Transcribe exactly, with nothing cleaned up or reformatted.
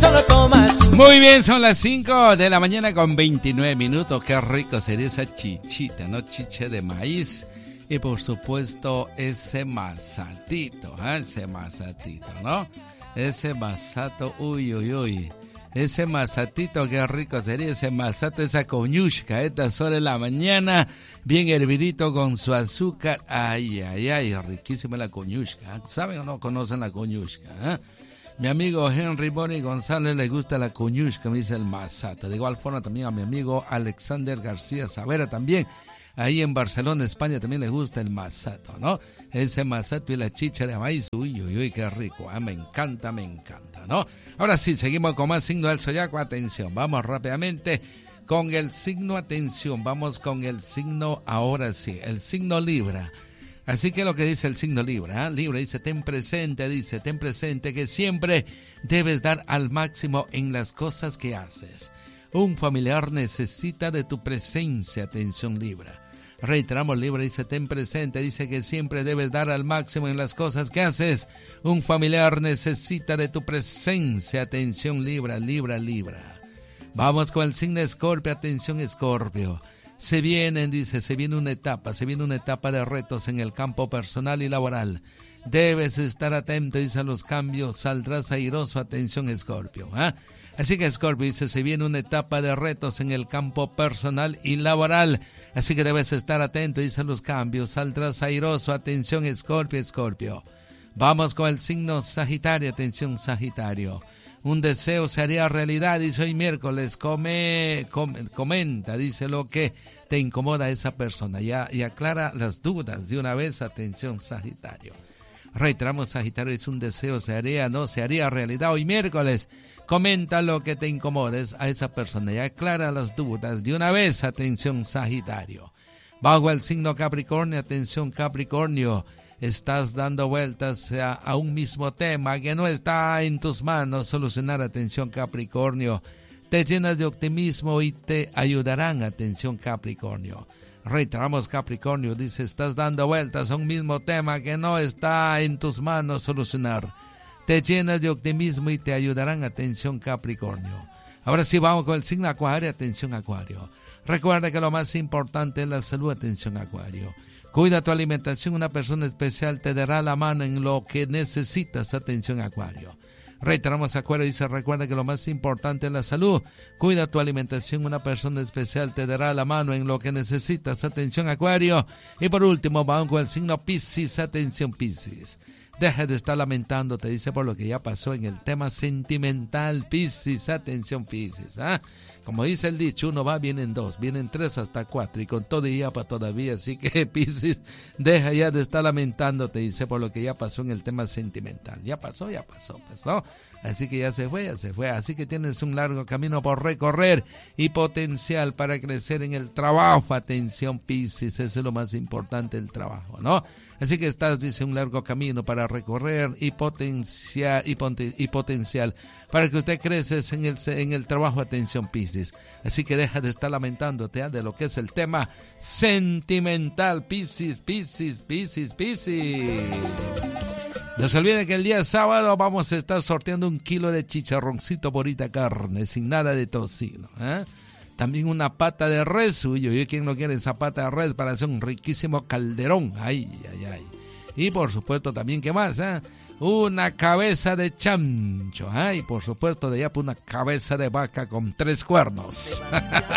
solo tomas. Muy bien, son las cinco de la mañana con veintinueve minutos. Qué rico sería esa chichita, ¿no? Chicha de maíz. Y por supuesto ese masatito, ¿eh? Ese masatito, ¿no? Ese masato, uy, uy, uy. Ese masatito, qué rico sería ese masato, esa coñushka, estas horas de la mañana, bien hervidito con su azúcar. Ay, ay, ay, riquísima la coñushka. ¿Saben o no conocen la coñushka? ¿Eh? Mi amigo Henry Boni González le gusta la coñushka, me dice el masato. De igual forma también a mi amigo Alexander García Savera también. Ahí en Barcelona, España, también le gusta el masato, ¿no? Ese masato y la chicha de maíz, uy, uy, uy, qué rico, ¿eh? Me encanta, me encanta, ¿no? Ahora sí, seguimos con más signo del zodiaco. Atención, vamos rápidamente con el signo, atención, vamos con el signo, ahora sí, el signo Libra. Así que lo que dice el signo Libra, ¿eh? Libra dice, ten presente, dice, ten presente que siempre debes dar al máximo en las cosas que haces. Un familiar necesita de tu presencia, atención Libra. Reiteramos, Libra dice, ten presente, dice que siempre debes dar al máximo en las cosas que haces. Un familiar necesita de tu presencia, atención Libra, Libra, Libra. Vamos con el signo Escorpio, atención Escorpio. Se vienen, dice, se viene una etapa, se viene una etapa de retos en el campo personal y laboral. Debes estar atento, dice, a los cambios, saldrás airoso, atención Escorpio, ¿eh? Así que Escorpio dice, se viene una etapa de retos en el campo personal y laboral. Así que debes estar atento, dice, a los cambios, saldrás airoso, atención Escorpio, Escorpio. Vamos con el signo Sagitario, atención Sagitario. Un deseo se haría realidad, dice hoy miércoles, come, come, comenta, dice lo que te incomoda a esa persona ya, y aclara las dudas de una vez, atención Sagitario. Reiteramos, Sagitario, dice un deseo se haría, no, se haría realidad hoy miércoles. Comenta lo que te incomodes a esa persona y aclara las dudas de una vez, atención Sagitario. Bajo el signo Capricornio, atención Capricornio, estás dando vueltas a, a un mismo tema que no está en tus manos solucionar, atención Capricornio. Te llenas de optimismo y te ayudarán, atención Capricornio. Reiteramos, Capricornio, dice, estás dando vueltas a un mismo tema que no está en tus manos solucionar. Te llenas de optimismo y te ayudarán, atención Capricornio. Ahora sí vamos con el signo Acuario, atención Acuario. Recuerda que lo más importante es la salud, atención Acuario. Cuida tu alimentación, una persona especial te dará la mano en lo que necesitas, atención Acuario. Reiteramos, Acuario dice, recuerda que lo más importante es la salud. Cuida tu alimentación, una persona especial te dará la mano en lo que necesitas, atención Acuario. Y por último vamos con el signo Piscis, atención Piscis. Deja de estar lamentando, te dice, por lo que ya pasó en el tema sentimental, Piscis, atención Piscis, ¿ah? ¿eh? Como dice el dicho, uno va, vienen dos, vienen tres hasta cuatro, y con todo y ya para todavía, así que Piscis, deja ya de estar lamentando, te dice, por lo que ya pasó en el tema sentimental, ya pasó, ya pasó, pues, ¿no? Así que ya se fue, ya se fue, así que tienes un largo camino por recorrer y potencial para crecer en el trabajo, atención Piscis, eso es lo más importante, el trabajo, ¿no? Así que estás, dice, un largo camino para recorrer y potencial, y, ponte, y potencial para que usted crece en el, en el trabajo, atención Piscis. Así que deja de estar lamentándote ¿eh? de lo que es el tema sentimental, Piscis, Piscis, Piscis, Piscis. No se olviden que el día sábado vamos a estar sorteando un kilo de chicharroncito bonita carne, sin nada de tocino, ¿eh? También una pata de res, uy, uy, ¿quién no quiere esa pata de res para hacer un riquísimo calderón? Ay, ay, ay. Y por supuesto también, ¿qué más? Eh? Una cabeza de chancho, ¿eh? Y por supuesto de allá, pues una cabeza de vaca con tres cuernos.